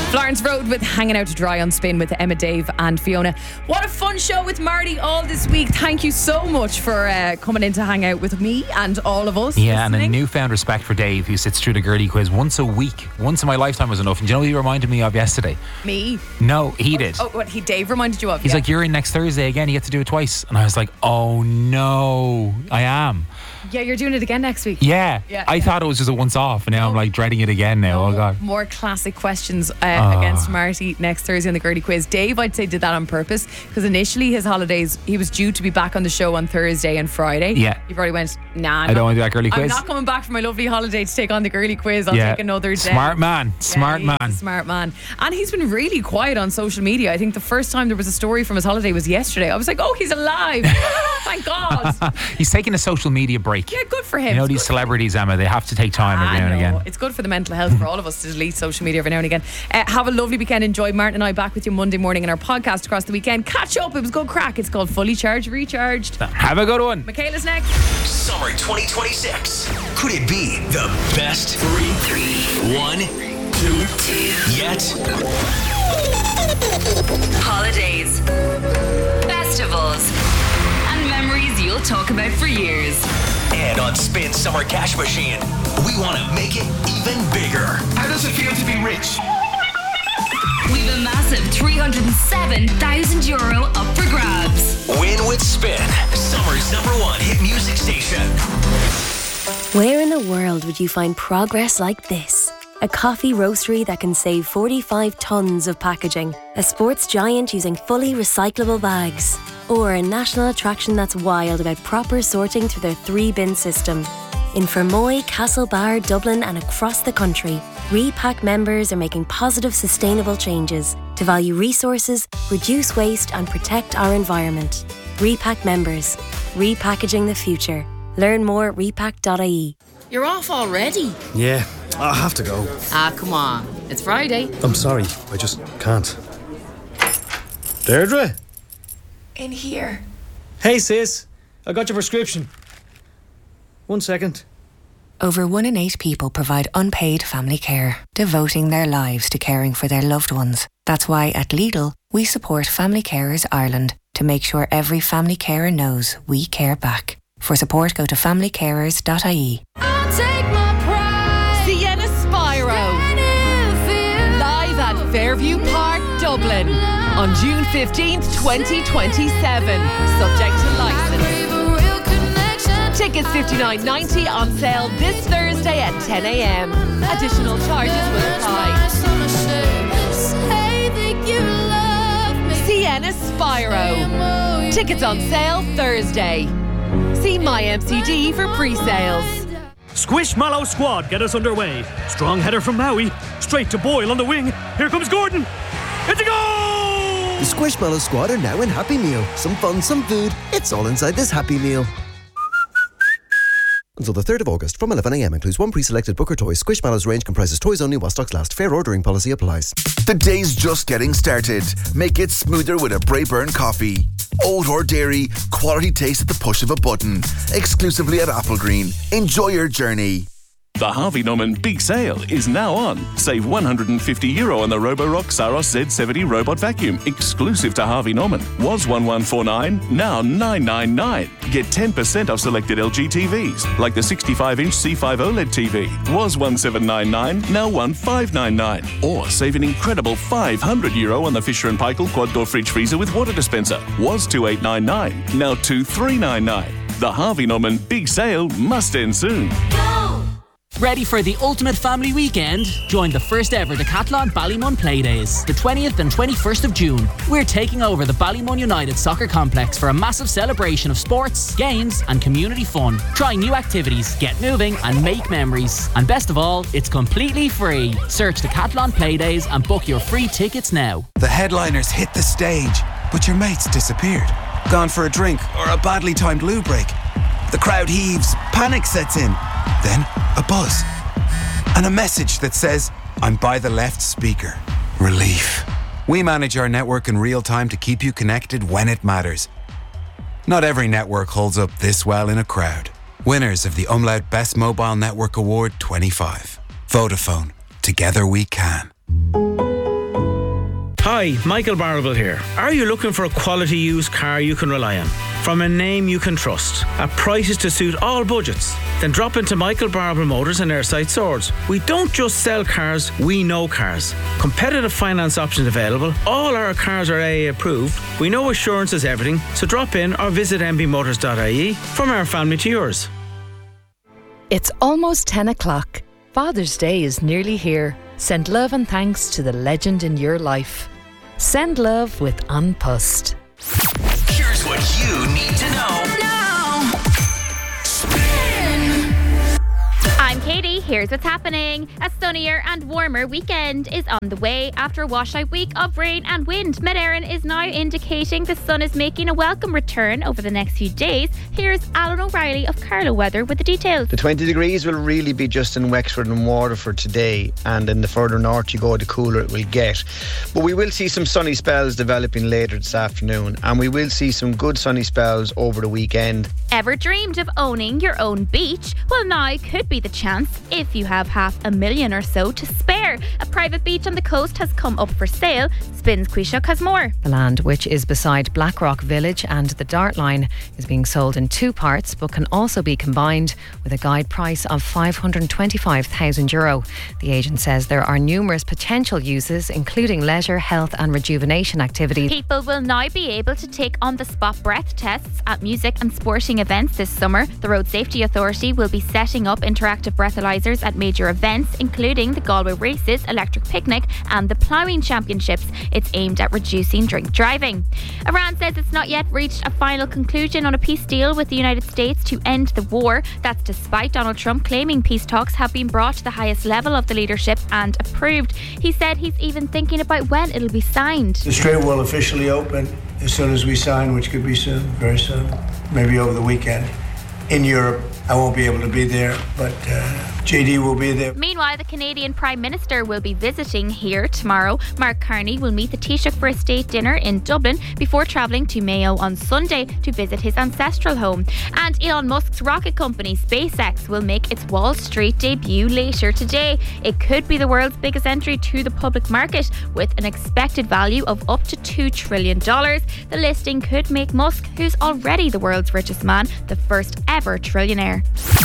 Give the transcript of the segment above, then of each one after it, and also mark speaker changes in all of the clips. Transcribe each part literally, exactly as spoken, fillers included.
Speaker 1: Florence Road with Hanging Out to Dry on Spin with Emma, Dave and Fiona. What a fun show with Marty all this week. Thank you so much for uh, coming in to hang out with me and all of us.
Speaker 2: Yeah,
Speaker 1: listening.
Speaker 2: And a newfound respect for Dave, who sits through the girly quiz once a week. Once in my lifetime was enough. And do you know what he reminded me of yesterday?
Speaker 1: Me?
Speaker 2: No, he did.
Speaker 1: Oh, what he Dave reminded you of?
Speaker 2: He's
Speaker 1: yeah.
Speaker 2: like, you're in next Thursday again, you get to do it twice. And I was like, oh no, I am.
Speaker 1: Yeah, you're doing it again next week.
Speaker 2: Yeah,
Speaker 1: yeah
Speaker 2: I
Speaker 1: yeah.
Speaker 2: thought it was just a once off, and now oh. I'm like dreading it again now.
Speaker 1: No,
Speaker 2: oh God.
Speaker 1: More classic questions uh,
Speaker 2: oh.
Speaker 1: against Marty next Thursday on the girly quiz. Dave, I'd say, did that on purpose because initially his holidays, he was due to be back on the show on Thursday and Friday.
Speaker 2: Yeah.
Speaker 1: He probably went, nah, I'm
Speaker 2: I don't
Speaker 1: not,
Speaker 2: want to do that girly quiz.
Speaker 1: I'm not coming back for my lovely holiday to take on the girly quiz. I'll
Speaker 2: yeah.
Speaker 1: take another day.
Speaker 2: Smart man. Smart
Speaker 1: yeah,
Speaker 2: man.
Speaker 1: Smart man. And he's been really quiet on social media. I think the first time there was a story from his holiday was yesterday. I was like, oh, he's alive. Thank God.
Speaker 2: He's taking a social media break.
Speaker 1: Yeah, good for him.
Speaker 2: You know,
Speaker 1: it's
Speaker 2: these celebrities, Emma, they have to take time every
Speaker 1: I
Speaker 2: now and
Speaker 1: know.
Speaker 2: again.
Speaker 1: It's good for the mental health for all of us to delete social media every now and again. Uh, have a lovely weekend. Enjoy. Martin and I back with you Monday morning in our podcast across the weekend. Catch up. It was good crack. It's called Fully Charged, Recharged.
Speaker 2: Have a good one.
Speaker 1: Michaela's next.
Speaker 3: Summer twenty twenty-six. Could it be the best three, three, one, two, two yet?
Speaker 4: Holidays, festivals, and memories you'll talk about for years.
Speaker 3: And on Spin Summer Cash Machine, we want to make it even bigger. How does it feel to be rich?
Speaker 4: We've a massive three hundred seven thousand euro up for grabs.
Speaker 3: Win with Spin, summer's number one hit music station.
Speaker 5: Where in the world would you find progress like this? A coffee roastery that can save forty-five tonnes of packaging, a sports giant using fully recyclable bags, or a national attraction that's wild about proper sorting through their three-bin system. In Fermoy, Castlebar, Dublin and across the country, Repack members are making positive, sustainable changes to value resources, reduce waste and protect our environment. Repack members, repackaging the future. Learn more at repack dot I E.
Speaker 6: You're off already?
Speaker 7: Yeah, I have to go.
Speaker 6: Ah, come on. It's Friday.
Speaker 7: I'm sorry, I just can't. Deirdre?
Speaker 8: In here.
Speaker 7: Hey sis, I got your prescription. One second.
Speaker 9: Over one in eight people provide unpaid family care, devoting their lives to caring for their loved ones. That's why at Lidl, we support Family Carers Ireland to make sure every family carer knows we care back. For support, go to family carers dot I E.
Speaker 10: I'll take my pride.
Speaker 11: Sienna Spyro. Live at Fairview Park, Dublin. On June fifteenth, twenty twenty-seven. Subject to licence. Tickets fifty-nine ninety on sale this Thursday at ten a.m. Additional charges will apply. Sienna Spyro. Tickets on sale Thursday. See My M C D for pre-sales.
Speaker 12: Squishmallow squad get us underway. Strong header from Maui. Straight to Boyle on the wing. Here comes Gordon. It's a goal!
Speaker 13: The Squishmallow squad are now in Happy Meal. Some fun, some food. It's all inside this Happy Meal. Until the third of August from eleven a.m. includes one pre-selected Booker toy. Squishmallows range comprises toys only while stocks last. Fair ordering policy applies.
Speaker 14: The day's just getting started. Make it smoother with a Brayburn coffee. Oat or dairy, quality taste at the push of a button. Exclusively at Applegreen. Enjoy your journey.
Speaker 15: The Harvey Norman Big Sale is now on. Save one hundred fifty euro on the Roborock Saros Z seventy Robot Vacuum, exclusive to Harvey Norman. Was one one four nine, now nine nine nine. Get ten percent off selected L G T Vs, like the sixty-five inch C five OLED T V. Was one seven nine nine, now one five nine nine. Or save an incredible five hundred euro on the Fisher and Paykel Quad Door Fridge Freezer with water dispenser. Was two eight nine nine, now two three nine nine. The Harvey Norman Big Sale must end soon.
Speaker 16: Ready for the ultimate family weekend? Join the first ever Decathlon Ballymun Playdays, the twentieth and twenty-first of June. We're taking over the Ballymun United Soccer Complex for a massive celebration of sports, games and community fun. Try new activities, get moving and make memories. And best of all, it's completely free. Search Decathlon Playdays and book your free tickets now.
Speaker 17: The headliners hit the stage, but your mates disappeared. Gone for a drink or a badly timed loo break. The crowd heaves, panic sets in. Then a buzz and a message that says, I'm by the left speaker. Relief. We manage our network in real time to keep you connected when it matters. Not every network holds up this well in a crowd. Winners of the Umlaut Best Mobile Network Award twenty-five. Vodafone. Together we can.
Speaker 7: Hi, Michael Barrable here. Are you looking for a quality used car you can rely on? From a name you can trust, at prices to suit all budgets? Then drop into Michael Barrable Motors and Airside Swords. We don't just sell cars, we know cars. Competitive finance options available. All our cars are A A approved. We know assurance is everything, so drop in or visit m b motors dot i e. From our family to yours.
Speaker 18: It's almost ten o'clock. Father's Day is nearly here. Send love and thanks to the legend in your life. Send love with An Post.
Speaker 3: Here's what you need to know.
Speaker 4: Now.
Speaker 3: Spin.
Speaker 19: I'm Katie. Here's what's happening. A sunnier and warmer weekend is on the way after a washout week of rain and wind. Met Éireann is now indicating the sun is making a welcome return over the next few days. Here's Alan O'Reilly of Carlow Weather with the details.
Speaker 20: The twenty degrees will really be just in Wexford and Waterford today, and in the further north you go, the cooler it will get. But we will see some sunny spells developing later this afternoon, and we will see some good sunny spells over the weekend.
Speaker 19: Ever dreamed of owning your own beach? Well, now could be the chance if you have half a million or so to spare. A private beach on the coast has come up for sale. Spins Quishuk has more.
Speaker 21: The land, which is beside Blackrock Village and the Dart Line, is being sold in two parts but can also be combined with a guide price of five hundred twenty-five thousand euro. The agent says there are numerous potential uses, including leisure, health and rejuvenation activities.
Speaker 19: People will now be able to take on-the-spot breath tests at music and sporting events this summer. The Road Safety Authority will be setting up interactive breathalyzers at major events, including the Galway Races, Electric Picnic and the Ploughing Championships. It's aimed at reducing drink driving. Iran says it's not yet reached a final conclusion on a peace deal with the United States to end the war. That's despite Donald Trump claiming peace talks have been brought to the highest level of the leadership and approved. He said he's even thinking about when it'll be signed.
Speaker 22: The Strait will officially open as soon as we sign, which could be soon, very soon, maybe over the weekend. In Europe, I won't be able to be there, but uh, J D will be there.
Speaker 19: Meanwhile, the Canadian Prime Minister will be visiting here tomorrow. Mark Carney will meet the Taoiseach for a state dinner in Dublin before travelling to Mayo on Sunday to visit his ancestral home. And Elon Musk's rocket company, SpaceX, will make its Wall Street debut later today. It could be the world's biggest entry to the public market, with an expected value of up to two trillion dollars. The listing could make Musk, who's already the world's richest man, the first ever trillionaire.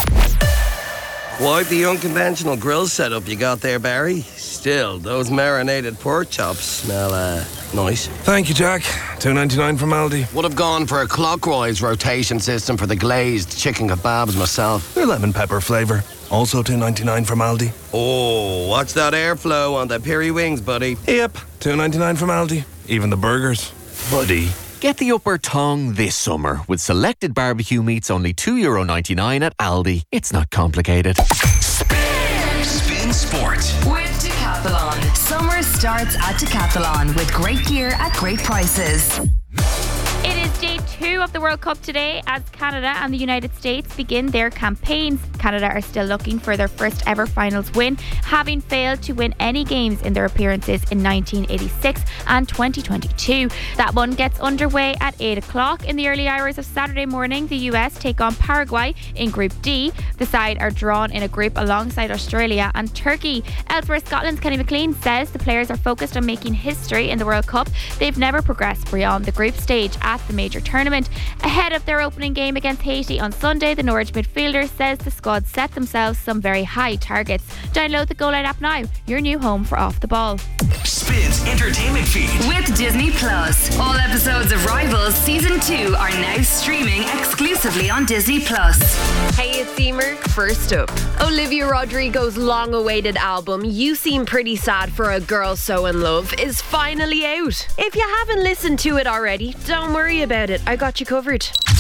Speaker 23: Quite the unconventional grill setup you got there, Barry. Still, those marinated pork chops smell uh, nice.
Speaker 24: Thank you, Jack. two ninety-nine from Aldi.
Speaker 23: Would have gone for a clockwise rotation system for the glazed chicken kebabs myself.
Speaker 24: They're lemon pepper flavour. Also two ninety-nine from Aldi.
Speaker 23: Oh, watch that airflow on the piri wings, buddy.
Speaker 24: Yep, two ninety-nine from Aldi. Even the burgers. Buddy.
Speaker 25: Get the upper tongue this summer with selected barbecue meats only two euro ninety-nine at Aldi. It's not complicated.
Speaker 3: Spin, Spin Sport
Speaker 4: with Decathlon. Summer starts at Decathlon with great gear at great prices.
Speaker 19: It is day two of the World Cup today as Canada and the United States begin their campaigns. Canada are still looking for their first ever finals win, having failed to win any games in their appearances in nineteen eighty-six and twenty twenty-two. That one gets underway at eight o'clock. In the early hours of Saturday morning, the U S take on Paraguay in Group D. The side are drawn in a group alongside Australia and Turkey. Elsewhere, Scotland's Kenny McLean says the players are focused on making history in the World Cup. They've never progressed beyond the group stage at the major tournament. Ahead of their opening game against Haiti on Sunday, the Norwich midfielder says the squad set themselves some very high targets. Download the Go Line app now, your new home for Off the Ball.
Speaker 3: Spins Entertainment Feed
Speaker 4: with Disney Plus. All episodes of Rivals Season two are now streaming exclusively on Disney Plus.
Speaker 11: Hey, it's Emer. First up, Olivia Rodrigo's long-awaited album You Seem Pretty Sad for a Girl So in Love is finally out. If you haven't listened to it already, don't worry about it, I got you covered.